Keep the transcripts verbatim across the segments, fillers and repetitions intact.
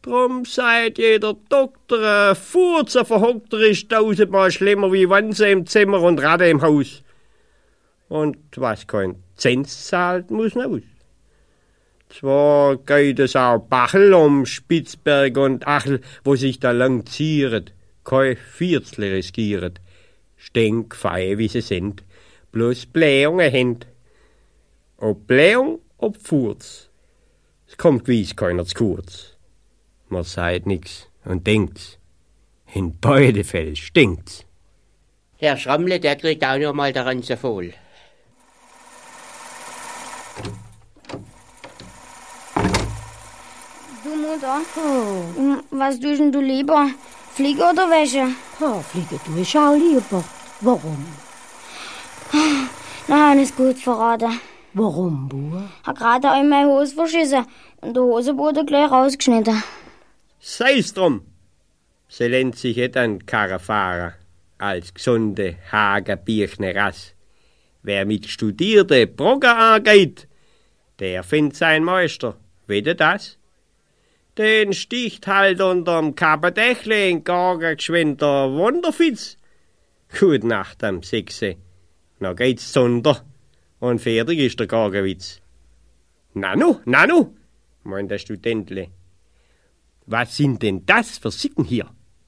Drum sagt jeder Doktor, ein Furz, ein Verhockter ist tausendmal schlimmer wie Wanze im Zimmer und Ratte im Haus. Und was kein Zins zahlt, muss aus. Zwar geht es auch Bachel um Spitzberg und Achel, wo sich da lang zieret, kein Viertel riskieret. Stinkfeie, wie sie sind, bloß Blähungen händ. Ob Blähung, ob Furz. Es kommt gewiss keiner zu kurz. Man sagt nix und denkt's. In beide Fällen stinkt's. Herr Schrammle, der kriegt auch noch mal daran zu voll. Du Mutter, oh. Was tust denn du lieber? Fliege oder Wäsche? Oh, Fliege tue ich auch lieber. Warum? Na, ist gut verraten. Warum, Bub? Ich hab gerade in meine Hose verschissen und die Hose wurde gleich rausgeschnitten. Sei's drum. Sie nennt sich et ein Karrefahrer als gesunde Hagerbirchner Rass. Wer mit studierte Brogger angeht, der findet sein Meister. Wette das? Den sticht halt unterm Kappendächle in Gager geschwind der Wunderfitz. Gut Nacht am Sechse. Na geht's zunder. Und fertig ist der Gagerwitz. Nanu, Nanu, meint der Studentle. Was sind denn das für Sitten hier?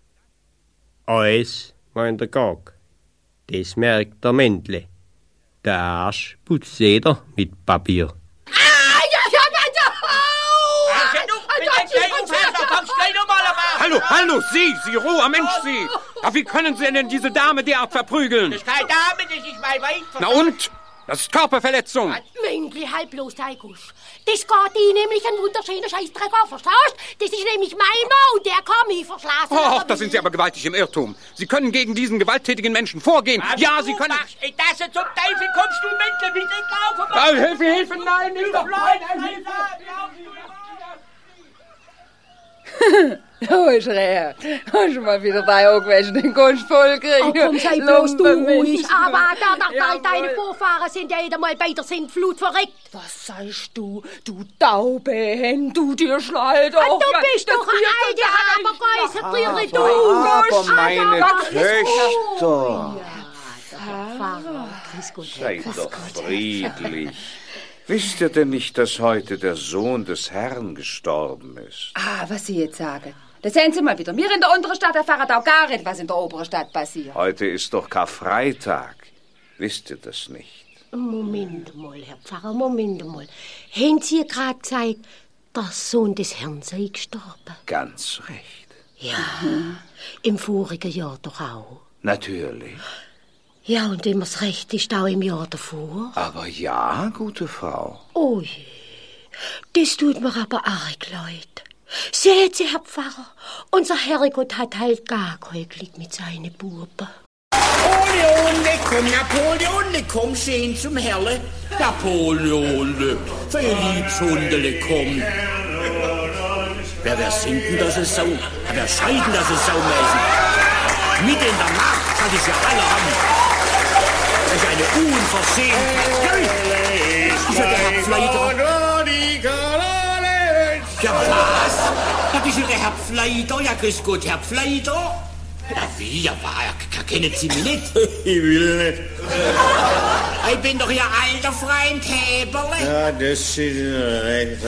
Eis, meint der Gag. Das merkt der Mändle. Der Arsch putzt jeder mit Papier. Hallo, hallo, Sie, Sie, roher Mensch, Sie. Ach, wie können Sie denn diese Dame derart verprügeln? Das ist keine Dame, das ist mein Weib. Na und? Das ist Körperverletzung. Männli, halt bloß, Teikusch. Das geht ihn nämlich ein wunderschöner Scheißdreck an, verstehst? Das ist nämlich mein Mann, der kann mich verschlafen. Och, da sind Sie aber gewaltig im Irrtum. Sie können gegen diesen gewalttätigen Menschen vorgehen. Was ja, du Sie können... machst, ey, das zum Teufel kommst du, Männle, mit den Laufen. Ah, Hilfe, Hilfe, nein, nicht doch. Nein, nein, Hilfe. Oh, Schreher, hast du mal wieder bei irgendwelchen den Kunst voll kriegen? Oh, komm, sei bloß du ruhig. Aber da, da, da, deine Vorfahren sind ja jeder mal bei der Sintflut verreckt. Was sagst du, du Taubehen, du dir Schleider? Ah, du bist doch ein alter Abergeißer, du. Aber meine Töchter. Pfarrer, grüß Gott. Seid doch friedlich. Wisst ihr denn nicht, dass heute der Sohn des Herrn gestorben ist? Ah, was Sie jetzt sagen. Das sehen Sie mal wieder. Wir in der unteren Stadt erfahren auch gar nicht, was in der oberen Stadt passiert. Heute ist doch Karfreitag. Wisst ihr das nicht? Moment mal, Herr Pfarrer, Moment mal. Haben Sie gerade gesagt, der Sohn des Herrn sei gestorben? Ganz recht. Ja, mhm. Im vorigen Jahr doch auch. Natürlich. Ja, und wenn mir's recht ist, auch im Jahr davor. Aber ja, gute Frau. Oh je, das tut mir aber arg leid. Seht Sie, Herr Pfarrer, unser Herrgott hat halt gar kein Glück mit seinen Buben. Napoleon, komm, Napoleon, komm, schön zum Herrle. Napoleon, Verliebshundele, komm. Wer, wer sind denn das ist Sau? Wer scheiden das ist Saumäßen? Mitten in der Nacht hat es ja alle an. Das ist eine Unverschämtheit. Das ist ja der Herr Pfleider. Ja, was? Das ist ja der Herr Pfleider. Ja, grüß Gott, Herr Pfleider. Ja, wie? Ja, war, kennen Sie mich nicht? Ich will nicht. Ich bin doch Ihr alter Freund Häberle. Ja, das ist recht.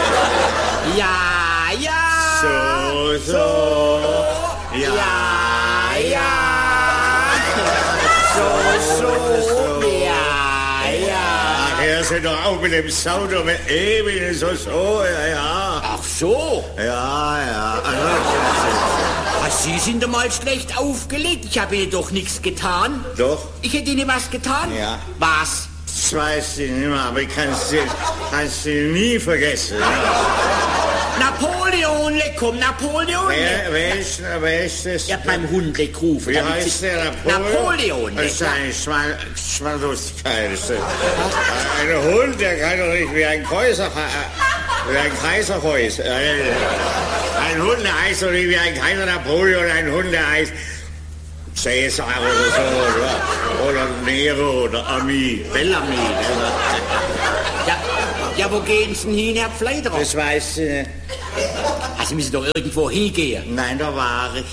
Ja, ja. So, so. Ja, ja. ja. So, so. Ja, ja. Ach, er sind doch auch mit dem Auto mit ewig so, so, ja, ja. Ach so. Ja, ja. Ach, Sie sind einmal schlecht aufgelegt. Ich habe Ihnen doch nichts getan. Doch. Ich hätte Ihnen was getan? Ja. Was? Das weiß ich nicht mehr, aber ich kann es nie vergessen. Napoleon, komm, Napoleon. Wer, wer, ist, wer ist das? Ich hab beim Hund gerufen. Wie heißt der Napoleon? Napoleon. Das ist ein Schmal Schmallustigkeit. Ein Hund, der kann doch nicht wie ein Kaiser, wie ein Kaiserhäus. Ein Hund, der heißt doch nicht wie ein Kaiser Napoleon, ein Hund, der heißt Cäsar oder so, oder, oder Nero oder Ami, Bellamy. Ja, Ja, wo gehen Sie denn hin, Herr Pfleiderer? Das weiß ich nicht. Also, Sie müssen doch irgendwo hingehen. Nein, da war ich.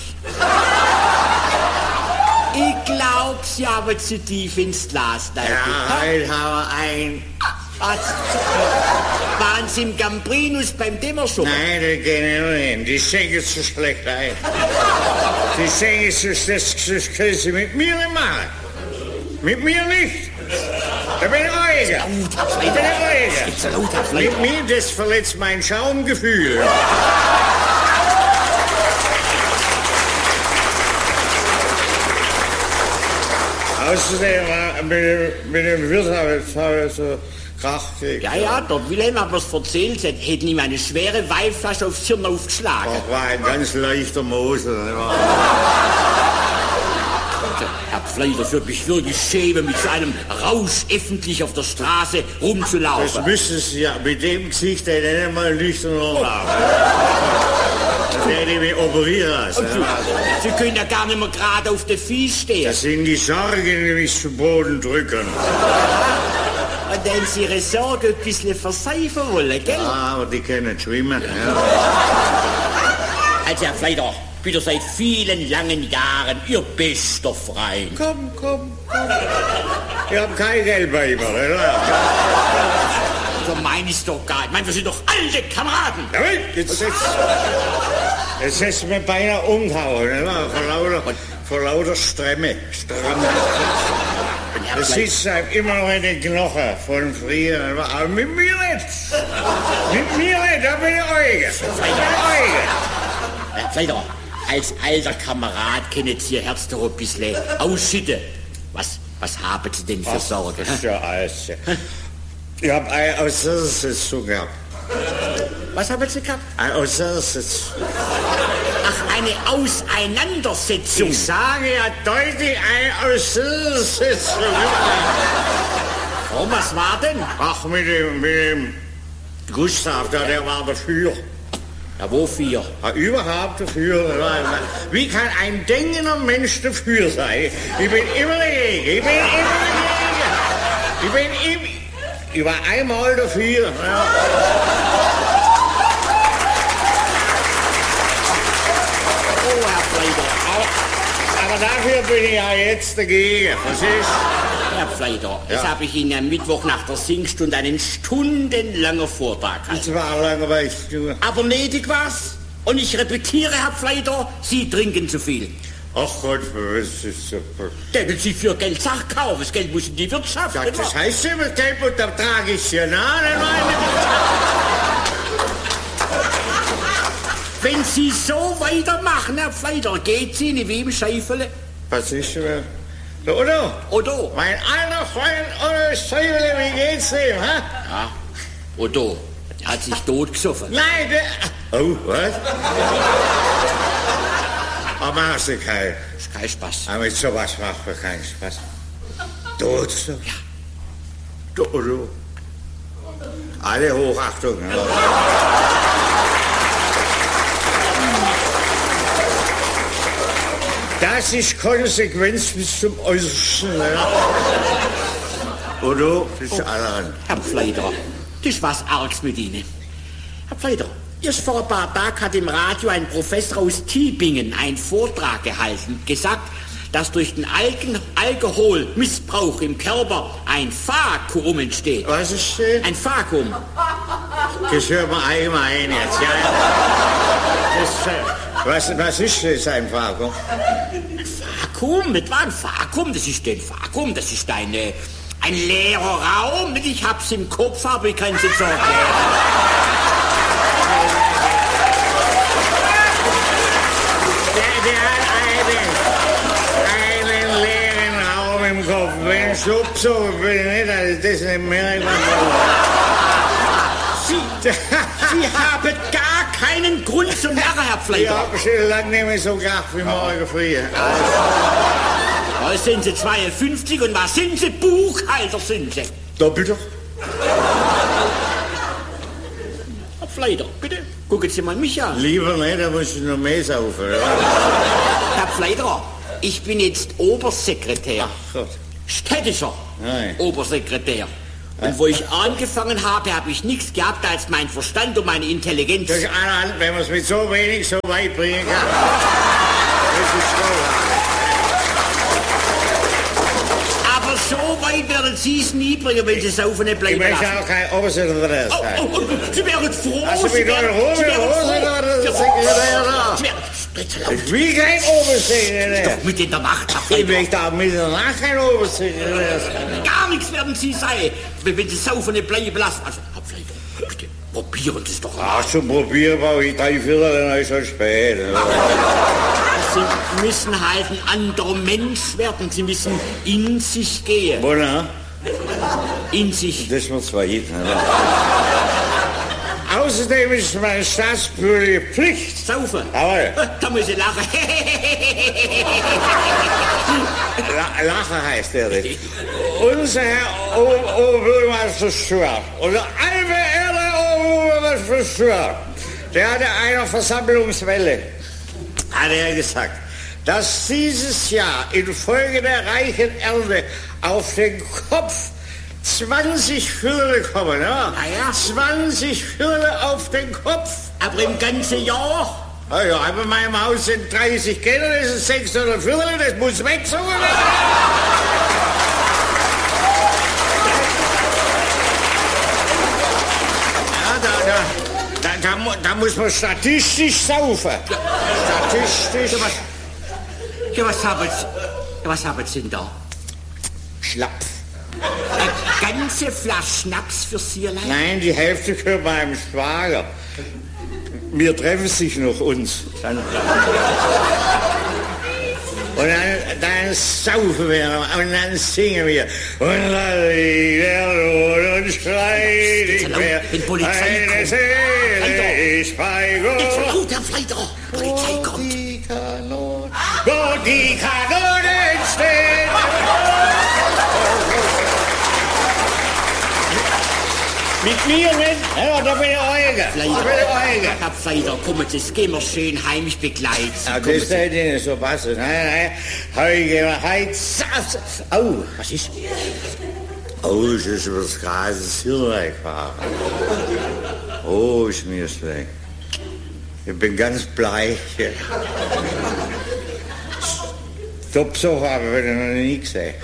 Ich glaub, Sie haben zu tief ins Glas Ja, heute haben wir ein... Waren Sie im Gambrinus beim Dämmerschuppen? Nein, da gehen wir nicht hin. Die schenken zu schlecht ein. Die schenken zu, das, das können Sie mit mir nicht machen. Mit mir nicht. Da bin ich Euger. Ich bin Euger. Mit mir, das verletzt mein Schaumgefühl. Außerdem, mit, mit dem Wirt habe ich so Krach gekriegt. Ja, ja, dort Wilhelm hat mir's erzählt, hätten ihm eine schwere Weihflasche aufs Hirn aufgeschlagen. Das war ein ganz leichter Mosel. Herr Pfleider, würde mich wirklich schämen, mit so einem Rausch öffentlich auf der Straße rumzulaufen. Das müssen Sie ja mit dem Gesicht, der nicht mal nüchtern haben. Das werde ich mich operieren lassen. Sie, Sie können ja gar nicht mehr gerade auf den Fies stehen. Das sind die Sorgen, die mich zu Boden drücken. Und wenn Sie Ihre Sorge ein bisschen verseifen wollen, gell? Ja, aber die können schwimmen. Ja. Also, Herr Pfleider, bitte seit vielen langen Jahren Ihr bester Freund. Komm, komm, komm. Ich hab kein Geld bei ihm, oder? So meine ich's doch gar nicht. Ich meine, wir sind doch alte Kameraden. Ja, jetzt setzt... Jetzt setzt mir beinahe umgehauen, oder? Vor lauter, vor lauter Stremme. Stramme. Das sitzt einem immer noch in den Knochen von früher. Aber mit mir nicht. Mit mir nicht, da bin ich Euge. Herr Pfleider, als alter Kamerad können Sie Ihr Herz doch ein bisschen ausschütten. Was, was haben Sie denn für Sorgen? Das ist ja alles. Ich hab eine Auseinandersetzung gehabt. Was haben Sie gehabt? Eine Auseinandersetzung. Ach, eine Auseinandersetzung. Ich sage ja deutlich eine Auseinandersetzung. Oh, was war denn? Ach, mit dem, mit dem Gustav, der, der war dafür. Ja, wofür? Ja, überhaupt dafür. Wie kann ein denkender Mensch dafür sein? Ich bin immer dagegen. Ich bin immer dagegen. Ich bin immer... Ich war einmal dafür. Ja. Oh, Herr Pfleider. Aber dafür bin ich ja jetzt dagegen. Was ist? Herr Pfleider, Ja. jetzt habe ich Ihnen am Mittwoch nach der Singstunde einen stundenlangen Vortrag gehalten. Das war langweilig. Aber nötig war's. Und ich repetiere, Herr Pfleider, Sie trinken zu viel. Ach Gott, was ist so... Denken Sie für Geld Sachen kaufen. Das Geld muss in die Wirtschaft. Ja, immer. das heißt immer Geld und da trage ich ja nach. Wenn Sie so weitermachen, Herr Pfleider, geht Sie in wie im Scheifele. Was ist denn? Der Otto? Otto. Mein alter Freund Otto Scheifele, wie geht's dem, hä? Ja, Otto. Er hat sich totgesoffen. Nein, der... Oh, was? Aber machst du keinen. Das ist kein Spaß. Aber mit sowas macht man keinen Spaß. Tot ist doch. Ja. Du, du. Alle Hochachtung. Ne? Das ist Konsequenz bis zum Äußersten. Ne? Udo, das ist allerhand. Herr Pfleider, das ist was Args mit Ihnen. Herr Pfleider, erst vor ein paar Tagen hat im Radio ein Professor aus Tübingen einen Vortrag gehalten, gesagt, dass durch den Algen Alkoholmissbrauch im Körper ein Vakuum entsteht. Was ist das? Ein Vakuum. Das hört man einmal ein jetzt, ja. Das, was, was ist das, ein Vakuum? Ein Vakuum? Nicht wahr? Ein Vakuum? Das ist ein Vakuum, das ist eine, ein leerer Raum. Ich hab's im Kopf, aber ich kann es jetzt auch erklären. Wenn ich so bin, nicht, also das ist nicht mehr. Sie, Sie haben gar keinen Grund zum Lachen, Herr Ich Pfleider. habe schon lange nicht mehr so gelacht wie morgen früh. Heute sind Sie zweiundfünfzig und was sind Sie? Buchhalter sind Sie. Doppelt doch. Herr Pfleider, bitte, gucken Sie mal mich an. Lieber nicht, da muss ich noch mehr saufen. Herr Pfleider, ich bin jetzt Obersekretär. Ach Gott. Städtischer Nein. Obersekretär. Und wo ich angefangen habe, habe ich nichts gehabt als mein Verstand und meine Intelligenz. Das ist allerhand, wenn man es mit so wenig so weit bringen kann. Das ist toll. Aber so weit werden Sie es nie bringen, wenn Sie saufen nicht bleiben Ich lassen. möchte auch kein Obersetter sein. Oh, oh, oh, Sie wären froh. Also Sie mit wären- eurer Hose, Sie wären Hose, froh. da, das Sie ist wären- ja da. Sie wären- Bitte laut. Ich will kein Obersetter. Doch mit in der Nacht. Ich möchte auch mit der Nacht kein Obersetter sein. Gar nichts werden Sie sein, wenn Sie saufen nicht bleiben lassen. Also, Herr Pfleger, bitte, probieren Sie es doch mal. Ach, zum Probieren brauche ich drei Viertel, dann ist es spät. Sie müssen halt ein anderer Mensch werden. Sie müssen in sich gehen. Wo, na? In sich. Das wird zwar hin. Außerdem ist es meine staatsbürgerliche Pflicht. Saufen. Jawohl. Da muss ich lachen. La Lachen heißt der nicht. Unser Herr O- Oberbürgermeister Stuart, unser allverehrter Oberbürgermeister Stuart, der hatte einer Versammlungswelle, hat er gesagt, dass dieses Jahr infolge der reichen Ernte auf den Kopf zwanzig Viertel kommen, ja? Ah ja. zwanzig Viertel auf den Kopf. Aber im ganzen Jahr. Ja, ja, aber in meinem Haus sind dreißig Kinder, das ist sechshundert Viertel, das muss weg, so. Ja, da, da, da, da, mu- da muss man statistisch saufen. Statistisch. Ja, was, ja, was haben Sie, ja, was haben Sie denn da? Schlapf. Eine ganze Flasche Schnaps für Sie allein? Nein, die Hälfte gehört meinem Schwager. Wir treffen sich noch uns. Dann und dann, dann saufen wir noch und dann singen wir. Und dann liegt der Lohn und schreit nicht mehr. Wenn Polizei Eine kommt. Seele ist bei Nicht so Gott. laut, Herr Fleiderer. Polizei Gott, kommt. die Kanonen. Gott, die Kanonen stehen. Mit mir nicht? Ja, da bin ich Euge. Da bin ich Euge. Herr Pfleider, kommen Sie, das gehen wir schön heimisch begleiten. Ja, Kommen das Sie. hätte ich nicht so passen. Nein, nein. Heute, heute, oh, Was ist? oh, es ist über das Gras Hirn weggefahren. Oh, ist mir schlecht. Ich bin ganz bleich. Topsocher habe ich noch nie gesehen.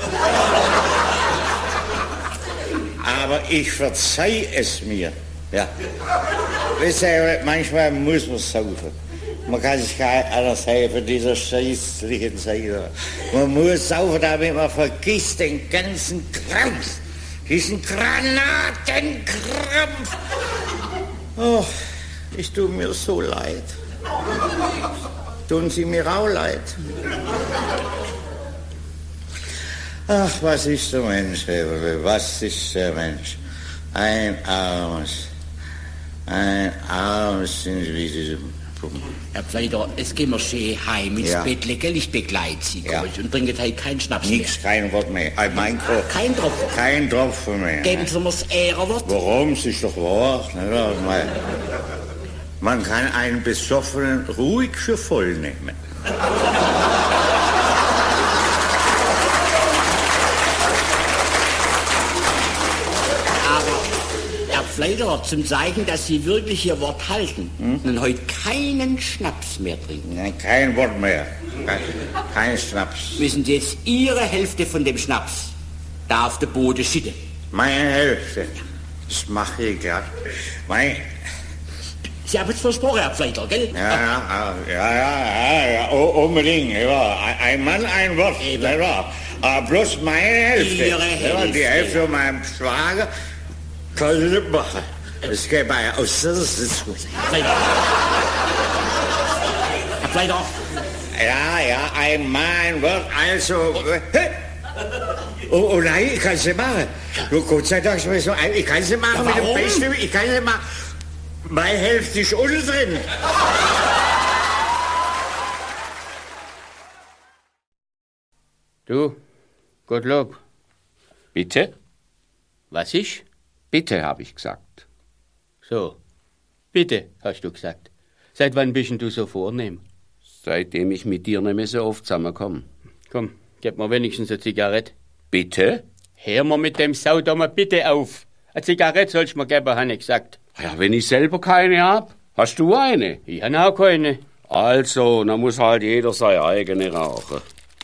Aber ich verzeih es mir. Ja. Wisst ihr, manchmal muss man saufen. Man kann sich gar nicht anders helfen, dieser scheißlichen Seite. Man muss saufen, damit man vergisst den ganzen Krampf. Diesen Granatenkrampf. Oh, ich tue mir so leid. Tun Sie mir auch leid. Ach, was ist der Mensch, Heberle, was ist der Mensch? Ein armes, ein armes Individuum. Herr Pfleider, es gehen wir schön heim ins Ja. Bett, gell? Ich begleite Sie, Ja. kommen Sie, und trinken heute keinen Schnaps Nix, kein Wort mehr. Ein mein Kopf. mehr. Kein Tropfen. Kein Tropfen mehr. Geben Sie mir das Ehrenwort. Warum? Es ist doch wahr. Nicht wahr? Man- Man kann einen Besoffenen ruhig für voll nehmen. Aber, Herr Pfleider, zum Zeigen, dass Sie wirklich Ihr Wort halten und heute keinen Schnaps mehr trinken, Nein, kein Wort mehr. Kein, kein Schnaps. müssen Sie jetzt Ihre Hälfte von dem Schnaps da auf den Boden schütten. Meine Hälfte. Das mache ich grad. Mein, Sie haben es versprochen, Herr Pfleider, gell? ja, ja, ja, ja, ja, ja, u- unbedingt. Ja. Ein- Ein Mann, ein Wort. Eben. Das war. Aber bloß meine Hälfte. Ihre Ja, die Hälfte. Hälfte von meinem Schwager kann ich nicht machen. Das geht bei aus der Sitzung. Pfleider. Herr Pfleider, Ja, ja, ein Mann, ein Wort. Also. Hey. Oh, oh nein, ich kann es nicht machen. Nur Gott sei Dank ist mir so ein. Ich kann es nicht machen Ja, mit dem warum? Besten. Ich kann es nicht machen. Meine Hälfte ist unten drin. Du, Gottlob, Bitte? was ist? Bitte, habe ich gesagt. So, bitte, hast du gesagt. Seit wann bist denn du so vornehm? Seitdem ich mit dir nicht mehr so oft zusammenkomme. Komm, gib mir wenigstens eine Zigarette. Bitte? Hör mal mit dem Sau da mal bitte auf. Eine Zigarette sollst du mir geben, habe ich gesagt. Ja, wenn ich selber keine hab, hast du eine? Ich habe auch keine. Also, dann muss halt jeder seine eigene rauchen.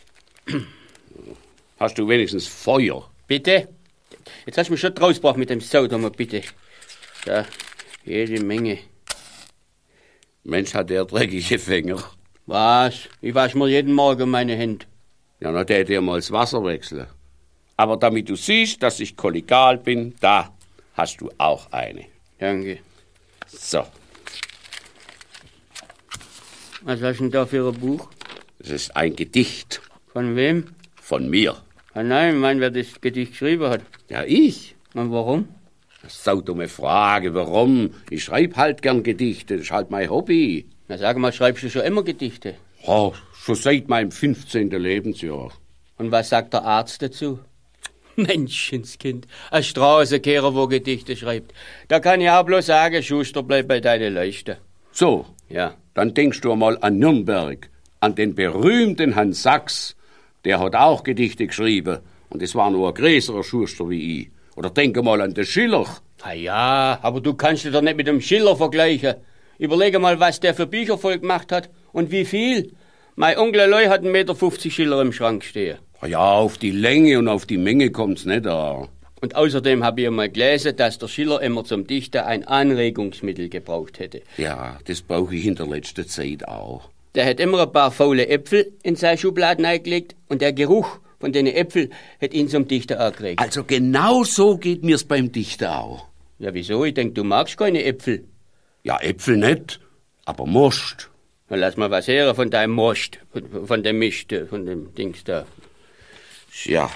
Hast du wenigstens Feuer? Bitte? Jetzt hast du mich schon rausgebracht mit dem Sau da mal bitte. Da, jede Menge. Mensch, hat der dreckige Finger. Was? Ich wasche mir jeden Morgen meine Hände. Ja, dann tät ihr mal das Wasser wechseln. Aber damit du siehst, dass ich kollegial bin, da hast du auch eine. Danke. So. Was hast du denn da für ein Buch? Das ist ein Gedicht. Von wem? Von mir. Ah nein, ich meine, wer das Gedicht geschrieben hat. Ja, ich. Und warum? Das ist eine saudumme Frage. Warum? Ich schreibe halt gern Gedichte. Das ist halt mein Hobby. Na sag mal, schreibst du schon immer Gedichte? Oh, schon seit meinem fünfzehnten Lebensjahr. Und was sagt der Arzt dazu? Menschenskind, ein Straßenkehrer, wo Gedichte schreibt. Da kann ich auch bloß sagen, Schuster, bleib bei deiner Leiste. So, ja. Dann denkst du mal an Nürnberg, an den berühmten Hans Sachs. Der hat auch Gedichte geschrieben. Und das war nur ein größerer Schuster wie ich. Oder denke mal an den Schiller. Na ja, aber du kannst dich doch nicht mit dem Schiller vergleichen. Überlege mal, was der für Bücher voll gemacht hat und wie viel. Mein Onkel Leu hat einen Meter fünfzig Schiller im Schrank stehen. Ja, auf die Länge und auf die Menge kommt's nicht an. Und außerdem habe ich einmal gelesen, dass der Schiller immer zum Dichten ein Anregungsmittel gebraucht hätte. Ja, das brauche ich in der letzten Zeit auch. Der hat immer ein paar faule Äpfel in seine Schubladen eingelegt und der Geruch von den Äpfeln hat ihn zum Dichten angeregt. Also genau so geht mir's beim Dichten auch. Ja, wieso? Ich denk, du magst keine Äpfel. Ja, Äpfel nicht, aber Most. Na, lass mal was hören von deinem Most, von, von dem Mist, von dem Dings da. Ja.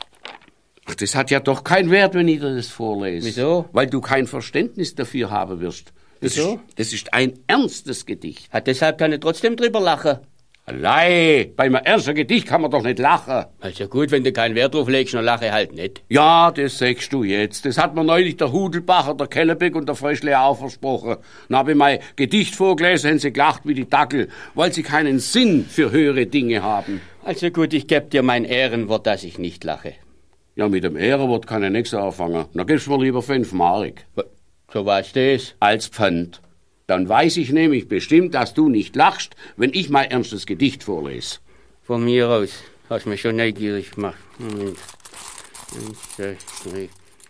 Ach, das hat ja doch keinen Wert, wenn ich dir das vorlese. Wieso? Weil du kein Verständnis dafür haben wirst. Das Wieso? Ist, das ist ein ernstes Gedicht. Hat deshalb kann ich trotzdem drüber lachen. Allein, bei einem ernsten Gedicht kann man doch nicht lachen. Also gut, wenn du keinen Wert drauf legst, dann lache halt nicht. Ja, das sagst du jetzt. Das hat mir neulich der Hudelbacher, der Kellerbeck und der Fröschle auch versprochen. Dann habe ich mein Gedicht vorgelesen, haben sie gelacht wie die Dackel, weil sie keinen Sinn für höhere Dinge haben. Also gut, ich geb dir mein Ehrenwort, dass ich nicht lache. Ja, mit dem Ehrenwort kann ich nichts anfangen. Dann gibst du mir lieber fünf Mark. So was das? Als Pfand. Dann weiß ich nämlich bestimmt, dass du nicht lachst, wenn ich mein ernstes Gedicht vorlese. Von mir aus. Hast mich schon neugierig gemacht. Moment. Eins, zwei, drei,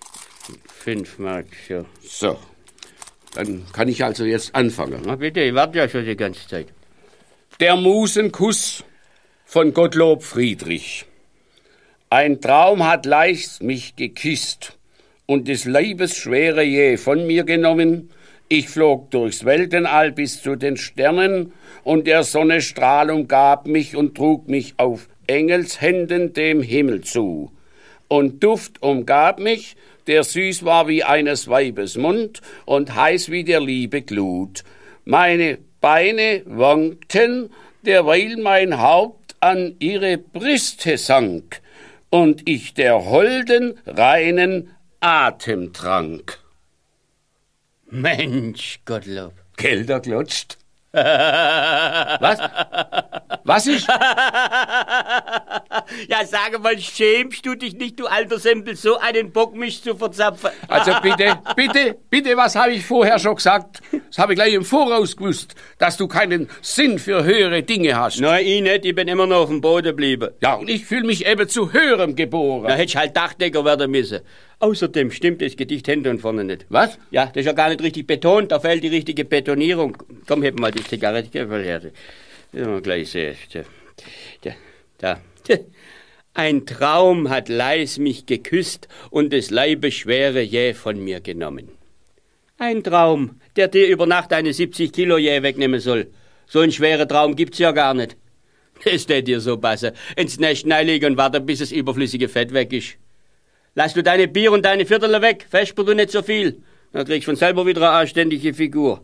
fünf Mark, so. So. Dann kann ich also jetzt anfangen. Na bitte, ich warte ja schon die ganze Zeit. Der Musenkuss von Gottlob Friedrich. Ein Traum hat leicht mich geküsst und des Leibes Schwere jäh von mir genommen. Ich flog durchs Weltenall bis zu den Sternen und der Sonne Strahl umgab mich und trug mich auf Engelshänden dem Himmel zu. Und Duft umgab mich, der süß war wie eines Weibes Mund und heiß wie der Liebe Glut. Meine Beine wankten, derweil mein Haupt an ihre Brüste sank und ich der holden, reinen Atem trank. Mensch, Gottlob. Gelder klatscht. Was? Was ist? Ja, sage mal, schämst du dich nicht, du alter Sempel, so einen Bock mich zu verzapfen? Also bitte, bitte, bitte, was habe ich vorher schon gesagt? Das habe ich gleich im Voraus gewusst, dass du keinen Sinn für höhere Dinge hast. Nein, ich nicht, ich bin immer noch auf dem Boden geblieben. Ja, und ich fühle mich eben zu höherem geboren. Da hättest halt Dachdecker werden müssen. Außerdem stimmt das Gedicht hinten und vorne nicht. Was? Ja, das ist ja gar nicht richtig betont, da fehlt die richtige Betonierung. Komm, heb mal die Zigarette, geh mal her. Das mal gleich sehen. Da, da. Ein Traum hat leis mich geküsst und des Leibes Schwere jäh von mir genommen. Ein Traum, der dir über Nacht eine siebzig Kilo jäh wegnehmen soll. So einen schweren Traum gibt's ja gar nicht. Es tät dir so passen, ins Nest legen und warten, bis das überflüssige Fett weg ist. Lass du deine Bier und deine Viertel weg, vesper du nicht so viel. Dann kriegst du von selber wieder eine anständige Figur.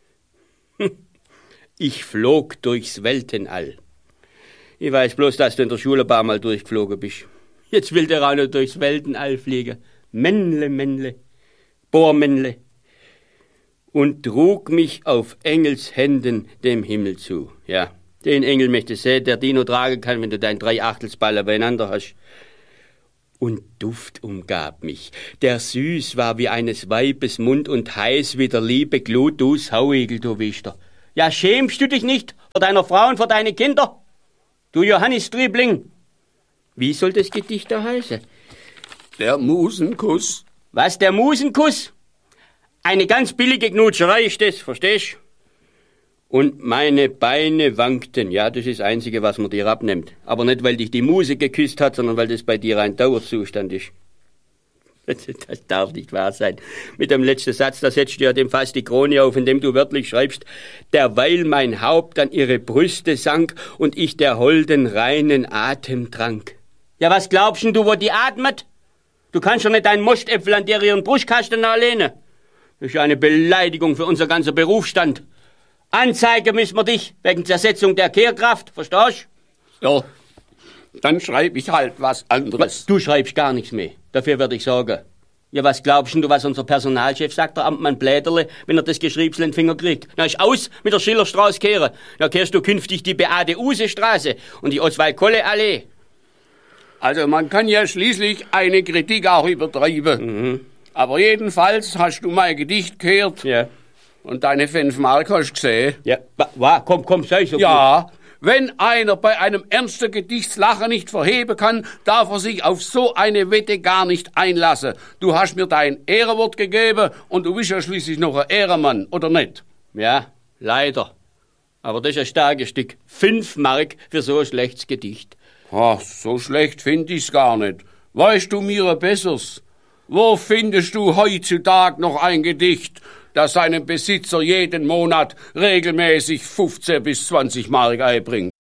Ich flog durchs Weltenall. Ich weiß bloß, dass du in der Schule ein paar Mal durchgeflogen bist. Jetzt will der auch noch durchs Weltenall fliegen. Männle, Männle, Bohrmännle. Und trug mich auf Engelshänden dem Himmel zu. Ja, den Engel möchte sehen, der Dino tragen kann, wenn du dein Dreiachtelsball beieinander hast. Und Duft umgab mich, der süß war wie eines Weibes Mund und heiß wie der liebe Glut, du Sauigel, du Wichter. Ja, schämst du dich nicht vor deiner Frau und vor deine Kinder? Du Johannes Triebling. Wie soll das Gedicht da heißen? Der Musenkuss. Was, der Musenkuss? Eine ganz billige Knutscherei ist das, verstehst? Und meine Beine wankten. Ja, das ist das Einzige, was man dir abnimmt. Aber nicht, weil dich die Muse geküsst hat, sondern weil das bei dir ein Dauerzustand ist. Das darf nicht wahr sein. Mit dem letzten Satz, da setzt du ja dem fast die Krone auf, indem du wörtlich schreibst, derweil mein Haupt an ihre Brüste sank und ich der holden reinen Atem trank. Ja, was glaubst denn du, wo die atmet? Du kannst doch nicht deinen Mostäpfel an der ihren Brustkasten alleine. Das ist ja eine Beleidigung für unser ganzer Berufsstand. Anzeigen müssen wir dich wegen Zersetzung der Kehrkraft, verstehst du? Ja, dann schreibe ich halt was anderes. Du schreibst gar nichts mehr, dafür werde ich sorgen. Ja, was glaubst du, was unser Personalchef sagt, der Amtmann Bläderle, wenn er das Geschriebsel in den Finger kriegt? Na, ist aus mit der Schillerstraße kehren. Da kehrst du künftig die Beate-Use-Straße und die Oswald-Kolle-Allee. Also man kann ja schließlich eine Kritik auch übertreiben. Mhm. Aber jedenfalls hast du mein Gedicht gehört. Ja. Und deine fünf Mark hast du gesehen. Ja, wa, komm, komm, sei so Ja, gut. Wenn einer bei einem ernsten Gedichtslacher nicht verheben kann, darf er sich auf so eine Wette gar nicht einlassen. Du hast mir dein Ehrenwort gegeben und du bist ja schließlich noch ein Ehrenmann, oder nicht? Ja, leider. Aber das ist ein starkes Stück. Fünf Mark für so ein schlechtes Gedicht. Ach, so schlecht find ich's gar nicht. Weißt du mir ein besseres? Wo findest du heutzutage noch ein Gedicht, das seinem Besitzer jeden Monat regelmäßig fünfzehn bis zwanzig Mark einbringt?